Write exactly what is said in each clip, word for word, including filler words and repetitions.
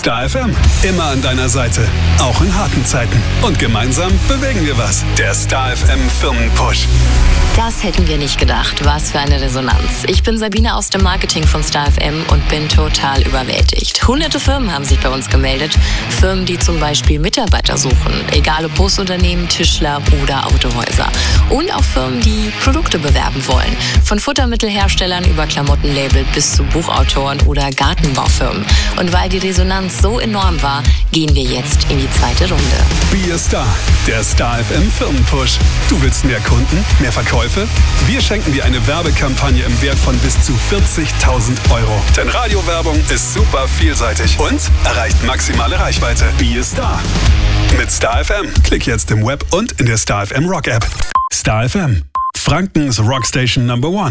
Star F M, immer an deiner Seite, auch in harten Zeiten. Und gemeinsam bewegen wir was. Der Star F M Firmenpush. Das hätten wir nicht gedacht. Was für eine Resonanz. Ich bin Sabine aus dem Marketing von Star F M und bin total überwältigt. Hunderte Firmen haben sich bei uns gemeldet. Firmen, die zum Beispiel Mitarbeiter suchen. Egal ob Busunternehmen, Tischler oder Autohäuser. Und auch Firmen, die Produkte bewerben wollen. Von Futtermittelherstellern über Klamottenlabel bis zu Buchautoren oder Gartenbaufirmen. Und weil die Resonanz so enorm war, gehen wir jetzt in die zweite Runde. Be a Star, der Star F M Firmenpush. Du willst mehr Kunden, mehr Verkäufe? Wir schenken dir eine Werbekampagne im Wert von bis zu vierzigtausend Euro. Denn Radiowerbung ist super vielseitig und erreicht maximale Reichweite. Be a Star. Mit Star F M. Klick jetzt im Web und in der Star F M Rock App. Star F M. Frankens Rockstation Number One.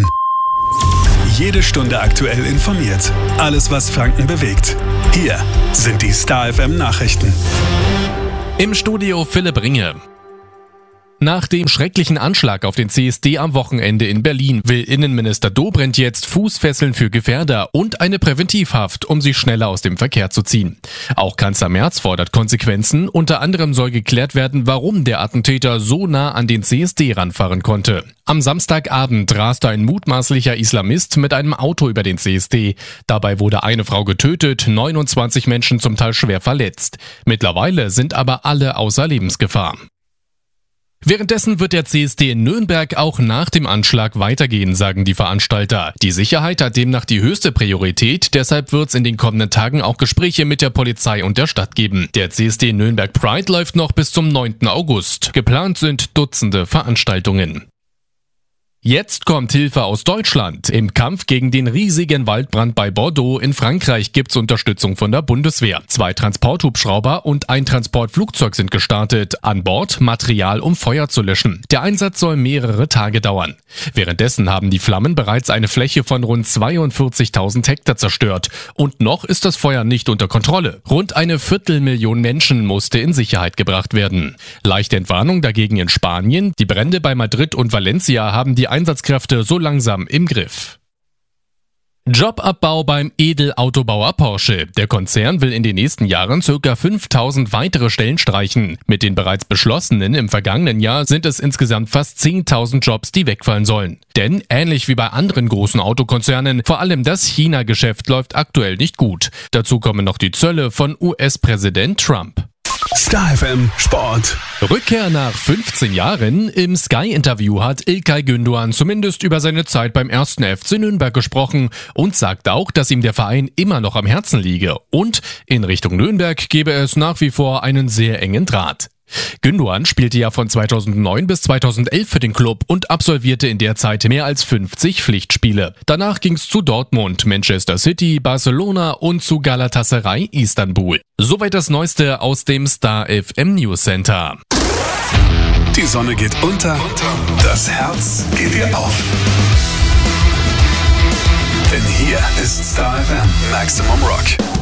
Jede Stunde aktuell informiert. Alles, was Franken bewegt. Hier sind die Star F M Nachrichten. Im Studio Philipp Ringe. Nach dem schrecklichen Anschlag auf den C S D am Wochenende in Berlin will Innenminister Dobrindt jetzt Fußfesseln für Gefährder und eine Präventivhaft, um sie schneller aus dem Verkehr zu ziehen. Auch Kanzler Merz fordert Konsequenzen. Unter anderem soll geklärt werden, warum der Attentäter so nah an den C S D ranfahren konnte. Am Samstagabend raste ein mutmaßlicher Islamist mit einem Auto über den C S D. Dabei wurde eine Frau getötet, neunundzwanzig Menschen zum Teil schwer verletzt. Mittlerweile sind aber alle außer Lebensgefahr. Währenddessen wird der C S D in Nürnberg auch nach dem Anschlag weitergehen, sagen die Veranstalter. Die Sicherheit hat demnach die höchste Priorität, deshalb wird es in den kommenden Tagen auch Gespräche mit der Polizei und der Stadt geben. Der C S D Nürnberg Pride läuft noch bis zum neunten August. Geplant sind Dutzende Veranstaltungen. Jetzt kommt Hilfe aus Deutschland. Im Kampf gegen den riesigen Waldbrand bei Bordeaux in Frankreich gibt's Unterstützung von der Bundeswehr. Zwei Transporthubschrauber und ein Transportflugzeug sind gestartet. An Bord Material, um Feuer zu löschen. Der Einsatz soll mehrere Tage dauern. Währenddessen haben die Flammen bereits eine Fläche von rund zweiundvierzigtausend Hektar zerstört. Und noch ist das Feuer nicht unter Kontrolle. Rund eine Viertelmillion Menschen musste in Sicherheit gebracht werden. Leichte Entwarnung dagegen in Spanien. Die Brände bei Madrid und Valencia haben die Einsatzkräfte so langsam im Griff. Jobabbau beim Edelautobauer Porsche. Der Konzern will in den nächsten Jahren ca. fünftausend weitere Stellen streichen. Mit den bereits beschlossenen im vergangenen Jahr sind es insgesamt fast zehntausend Jobs, die wegfallen sollen. Denn ähnlich wie bei anderen großen Autokonzernen, vor allem das China-Geschäft läuft aktuell nicht gut. Dazu kommen noch die Zölle von U S-Präsident Trump. Star F M Sport. Rückkehr nach fünfzehn Jahren. Im Sky-Interview hat İlkay Gündoğan zumindest über seine Zeit beim ersten F C Nürnberg gesprochen und sagt auch, dass ihm der Verein immer noch am Herzen liege. Und in Richtung Nürnberg gebe es nach wie vor einen sehr engen Draht. Gündoğan spielte ja von zweitausendneun bis zweitausendelf für den Club und absolvierte in der Zeit mehr als fünfzig Pflichtspiele. Danach ging's zu Dortmund, Manchester City, Barcelona und zu Galatasaray Istanbul. Soweit das Neueste aus dem Star F M News Center. Die Sonne geht unter, das Herz geht dir auf. Denn hier ist Star F M Maximum Rock.